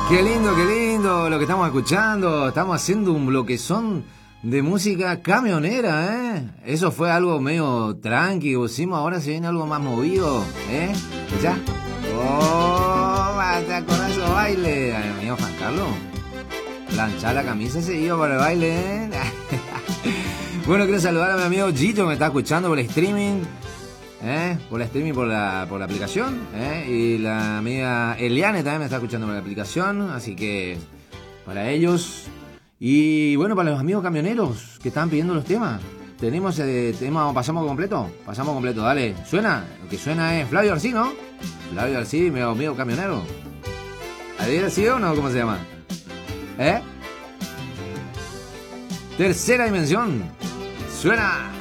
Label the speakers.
Speaker 1: Qué lindo lo que estamos escuchando. Estamos haciendo un bloquezón de música camionera, ¿eh? Eso fue algo medio tranqui, hicimos, ahora se viene algo más movido, ¿eh? ¿Ya? ¡Oh! ¡Basta con esos bailes! Ay, mío, Juan Carlos. Planchar la camisa se iba para el baile, ¿eh? Bueno, quiero saludar a mi amigo Gito, que me está escuchando por el streaming. Por la aplicación, y la amiga Eliane también me está escuchando por la aplicación, así que para ellos, y bueno, para los amigos camioneros que están pidiendo los temas, tenemos tema, pasamos completo, dale, suena, lo que suena es Flavio García, ¿no? Flavio García, mi amigo camionero, ¿Flavio García o no? ¿Cómo se llama? Tercera dimensión, suena.